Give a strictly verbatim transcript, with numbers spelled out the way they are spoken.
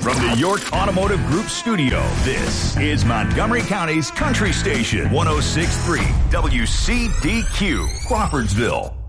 From the York Automotive Group studio, this is Montgomery County's Country Station, one oh six point three W C D Q, Crawfordsville.